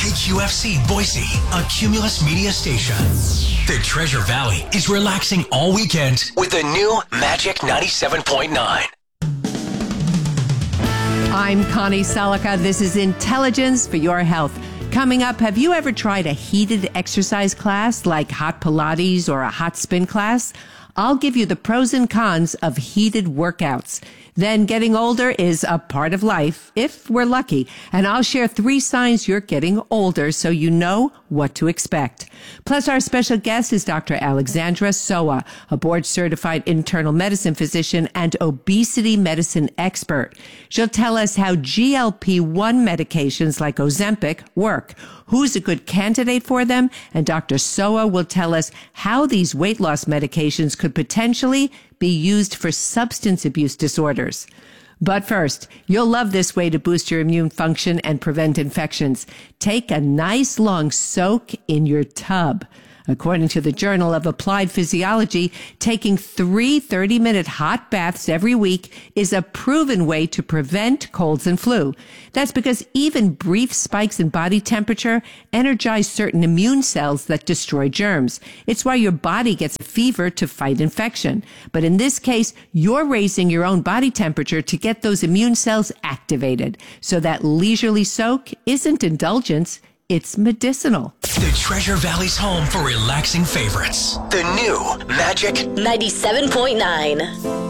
KQFC Boise, a Cumulus Media station. The Treasure Valley is relaxing all weekend with the new Magic 97.9. I'm Connie Selica. This is Intelligence for Your Health. Coming up, have you ever tried a heated exercise class like hot Pilates or a hot spin class? I'll give you the pros and cons of heated workouts. Then getting older is a part of life, if we're lucky. And I'll share 3 signs you're getting older so you know what to expect. Plus, our special guest is Dr. Alexandra Soa, a board-certified internal medicine physician and obesity medicine expert. She'll tell us how GLP-1 medications like Ozempic work, who's a good candidate for them, and Dr. Soa will tell us how these weight loss medications could potentially be used for substance abuse disorders. But first, you'll love this way to boost your immune function and prevent infections. Take a nice long soak in your tub. According to the Journal of Applied Physiology, taking 3 30-minute hot baths every week is a proven way to prevent colds and flu. That's because even brief spikes in body temperature energize certain immune cells that destroy germs. It's why your body gets a fever to fight infection. But in this case, you're raising your own body temperature to get those immune cells activated. So that leisurely soak isn't indulgence. It's medicinal. The Treasure Valley's home for relaxing favorites. The new Magic 97.9.